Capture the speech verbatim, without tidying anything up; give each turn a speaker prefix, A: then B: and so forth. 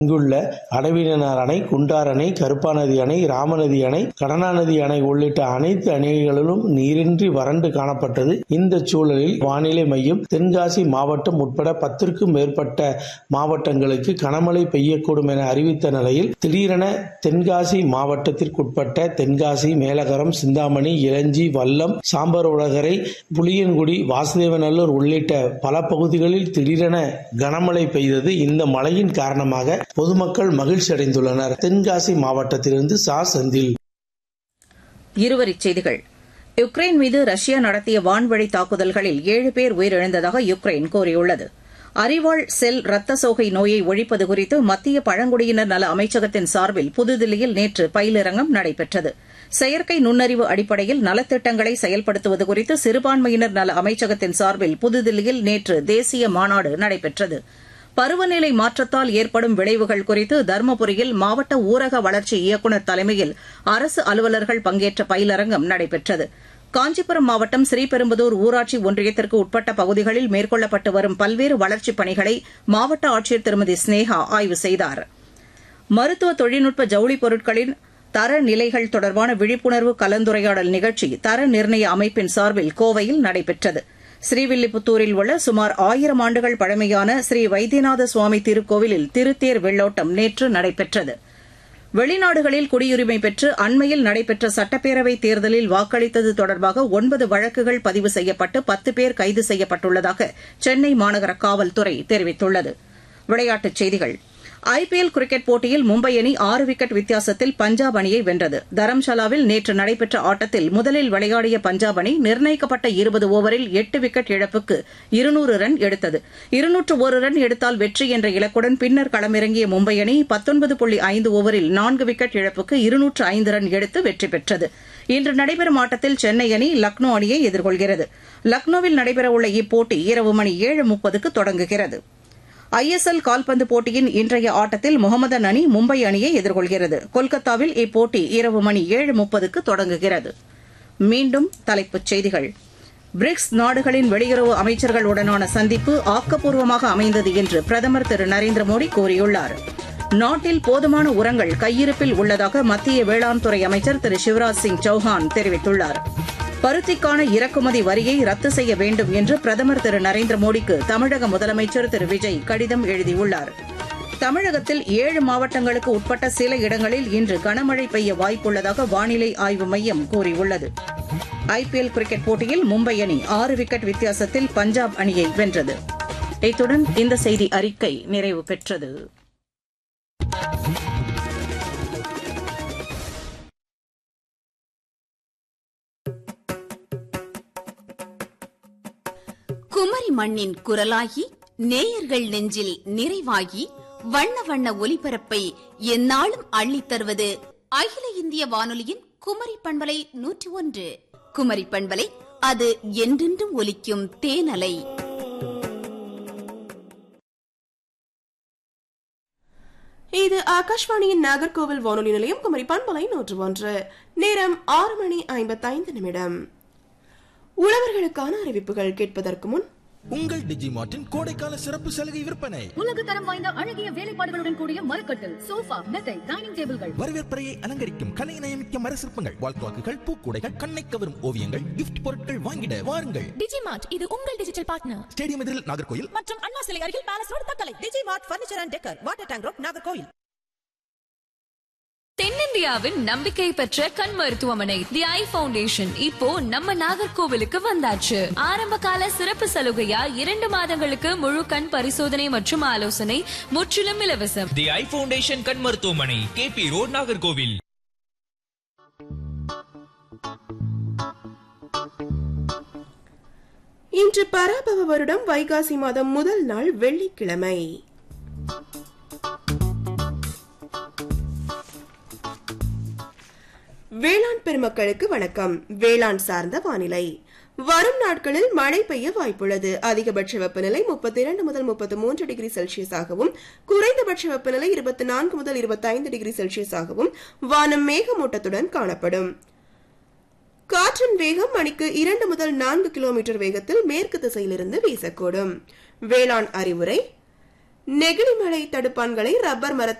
A: இங்குள்ள அடவினார் அணை, குண்டார் அணை, கருப்பாநதி அணை, ராமநதி அணை, கடனாநதி அணை உள்ளிட்ட அனைத்து அணைகளிலும் நீரின்றி வறண்டு காணப்பட்டது. இந்த சூழலில் வானிலை மையம் தென்காசி மாவட்டம் உட்பட பத்திற்கும் மேற்பட்ட மாவட்டங்களுக்கு கனமழை பெய்யக்கூடும் என அறிவித்த நிலையில் திடீரென தென்காசி மாவட்டத்திற்குட்பட்ட தென்காசி, மேலகரம், சிந்தாமணி, இளஞ்சி, வல்லம், சாம்பரவுலகரை, புளியங்குடி, வாசுதேவநல்லூர் உள்ளிட்ட பல பகுதிகளில் திடீரென கனமழை பெய்தது. இந்த மழையின் காரணமாக பொதுமக்கள் மகிழ்ச்சி அடைந்துள்ளனர். தென்காசி மாவட்டத்திலிருந்து சா செந்தில்.
B: இருவரிச் செய்திகள். யுக்ரைன் மீது ரஷ்யா நடத்திய வான்வழி தாக்குதல்களில் ஏழு பேர் உயிரிழந்ததாக யுக்ரைன் கூறியுள்ளது. அறிவாள் செல் ரத்த சோகை நோயை ஒழிப்பது குறித்து மத்திய பழங்குடியினர் நல அமைச்சகத்தின் சார்பில் புதுதில்லியில் நேற்று பயிலரங்கம் நடைபெற்றது. செயற்கை நுண்ணறிவு அடிப்படையில் நலத்திட்டங்களை செயல்படுத்துவது குறித்து சிறுபான்மையினர் நல அமைச்சகத்தின் சார்பில் புதுதில்லியில் நேற்று தேசிய மாநாடு நடைபெற்றது. பருவநிலை மாற்றத்தால் ஏற்படும் விளைவுகள் குறித்து தருமபுரியில் மாவட்ட ஊரக வளர்ச்சி இயக்குநர் தலைமையில் அரசு அலுவலர்கள் பங்கேற்ற பயிலரங்கம் நடைபெற்றது. காஞ்சிபுரம் மாவட்டம் ஸ்ரீபெரும்புதூர் ஊராட்சி ஒன்றியத்திற்கு உட்பட்ட பகுதிகளில் மேற்கொள்ளப்பட்டு வரும் பல்வேறு வளர்ச்சிப் பணிகளை மாவட்ட ஆட்சியர் திருமதி ஸ்னேகா ஆய்வு செய்தார். மருத்துவ தொழில்நுட்ப ஜவுளிப் பொருட்களின் தரநிலைகள் தொடர்பான விழிப்புணர்வு கலந்துரையாடல் நிகழ்ச்சி தர நிர்ணய அமைப்பின் சார்பில் கோவையில் நடைபெற்றது. ஸ்ரீவில்லிபுத்தூரில் உள்ள சுமார் ஆயிரம் ஆண்டுகள் பழமையான ஸ்ரீ வைத்தியநாத சுவாமி திருக்கோவிலில் திருத்தேர் வெள்ளோட்டம் நேற்று நடைபெற்றது. வெளிநாடுகளில் குடியுரிமை பெற்று அண்மையில் நடைபெற்ற சட்டப்பேரவைத் தேர்தலில் வாக்களித்தது தொடர்பாக ஒன்பது வழக்குகள் பதிவு செய்யப்பட்டு பத்து பேர் கைது செய்யப்பட்டுள்ளதாக சென்னை மாநகர காவல்துறை தெரிவித்துள்ளது. விளையாட்டுச் செய்திகள். ஐபிஎல் கிரிக்கெட் போட்டியில் மும்பை அணி ஆறு விக்கெட் வித்தியாசத்தில் பஞ்சாப் அணியை வென்றது. தரம்சாலாவில் நேற்று நடைபெற்ற ஆட்டத்தில் முதலில் விளையாடிய பஞ்சாப் அணி நிர்ணயிக்கப்பட்ட இருபது ஓவரில் எட்டு விக்கெட் இழப்புக்கு இருநூறு ரன் எடுத்தது. இருநூற்று ஒரு ரன் எடுத்தால் வெற்றி என்ற இலக்குடன் பின்னர் களமிறங்கிய மும்பை அணி பத்தொன்பது புள்ளி ஐந்து ஓவரில் நான்கு விக்கெட் இழப்புக்கு இருநூற்று ஐந்து ரன் எடுத்து வெற்றி பெற்றது. இன்று நடைபெறும் ஆட்டத்தில் சென்னை அணி லக்னோ அணியை எதிர்கொள்கிறது. லக்னோவில் நடைபெறவுள்ள இப்போட்டி இரவு மணி ஏழு முப்பதுக்கு தொடங்குகிறது. ஐஎஸ்எல் கால்பந்து போட்டியின் இன்றைய ஆட்டத்தில் முகமதன் அணி மும்பை அணியை எதிர்கொள்கிறது. கொல்கத்தாவில் இப்போட்டி இரவு மணி ஏழு முப்பதுக்கு தொடங்குகிறது. மீண்டும் தலைப்புச் செய்திகள். பிரிக்ஸ் நாடுகளின் வெளியுறவு அமைச்சர்களுடனான சந்திப்பு ஆக்கப்பூர்வமாக அமைந்தது என்று பிரதமர் திரு நரேந்திர மோடி கூறியுள்ளார். நாட்டில் போதுமான உரங்கள் கையிருப்பில் உள்ளதாக மத்திய வேளாண் துறை அமைச்சர் திரு சிவராஜ் சிங் சௌஹான் தெரிவித்துள்ளார். பருத்திக்கான இறக்குமதி வரியை ரத்து செய்ய வேண்டும் என்று பிரதமர் திரு நரேந்திர மோடிக்கு தமிழக முதலமைச்சர் திரு விஜய் கடிதம் எழுதியுள்ளார். தமிழகத்தில் ஏழு மாவட்டங்களுக்கு உட்பட்ட சில இடங்களில் இன்று கனமழை பெய்ய வாய்ப்புள்ளதாக வானிலை ஆய்வு மையம் கூறியுள்ளது. ஐபிஎல் கிரிக்கெட் போட்டியில் மும்பை அணி ஆறு விக்கெட் வித்தியாசத்தில் பஞ்சாப் அணியை வென்றது. இத்துடன் இந்த செய்தி அறிக்கை நிறைவு பெற்றது.
C: குமரி மண்ணின் குரலாகி நேயர்கள் நெஞ்சில் நிறைவாகி வண்ண வண்ண ஒலிபரப்பை எந்நாளும் அள்ளித் தருவது அகில இந்திய வானொலியின் குமரி பண்பலை நூற்றி ஒன்று. குமரி பண்பலை, அது என்றென்றும் ஒலிக்கும் தேனலை.
D: இது ஆகாஷ்வாணியின் நாகர்கோவில் வானொலி நிலையம். குமரி பண்பலை நூற்று ஒன்று. நேரம் ஆறு மணி ஐம்பத்தைந்து நிமிடம். உழவர்களுக்கான அறிவிப்புகள் கேட்பதற்கு முன்
E: உங்கள் டிஜிமார்ட்டின் கோடைக்கால சிறப்பு சலுகை விற்பனை.
F: உலக தரம் வாய்ந்த அழகிய வேலைப்பாடுகளுடன் கூடிய மரக்கட்டில், சோஃபா, மெத்தை, டைனிங் டேபிள்கள்,
E: வரவேற்பறையை அலங்கரிக்கும் கலை நயமிக்க மர சிற்பங்கள், வால்குவாக்குகள், பூக்கூடைகள், கண்ணை கவரும் ஓவியங்கள், கிஃப்ட் பொருட்கள் வாங்கிட வாருங்கள்.
G: டிஜிமார்ட், இது உங்கள் டிஜிட்டல் பார்ட்னர்.
E: ஸ்டேடியம் எதிரில் நாகர்கோயில்
G: மற்றும் அண்ணா சிலை அருகில் palace road Thuckalay. Digimart furniture and decker, water tank road, Nagercoil.
H: தென்னிந்தியாவின் நம்பிக்கை பெற்ற கண் மருத்துவமனை தி ஐ ஃபவுண்டேஷன் இப்போ நம்ம நாகர்கோவிலுக்கு வந்தாச்சு. ஆரம்ப கால சிறப்பு சலுகையா இரண்டு மாதங்களுக்கு முழு கண் பரிசோதனை மற்றும் ஆலோசனை முற்றிலும் இலவசம்.
I: தி ஐ ஃபவுண்டேஷன் கண் மருத்துவமனை, கே பி ரோட், நாகர்கோவில்.
D: இன்று பராபவ வருடம் வைகாசி மாதம் முதல் நாள் வெள்ளிக்கிழமை. வேளாண் பெருமக்களுக்கு வணக்கம். வேளாண் சார்ந்த வானிலை. வரும் நாட்களில் மழை பெய்ய வாய்ப்புள்ளது. அதிகபட்ச வெப்பநிலை முப்பத்தி இரண்டு முதல் முப்பத்தி மூன்று டிகிரி செல்சியஸாகவும், குறைந்தபட்ச வெப்பநிலை இருபத்தி நான்கு முதல் இருபத்தி ஐந்து டிகிரி செல்சியஸாகவும் வானம் மேகமூட்டத்துடன் காணப்படும். காற்றின் வேகம் மணிக்கு இரண்டு முதல் நான்கு கிலோமீட்டர் வேகத்தில் மேற்கு திசையிலிருந்து வீசக்கூடும். வேளாண் அறிவுரை: நெகிழிமலை தடுப்பான்களை ரப்பர் மரத்தால்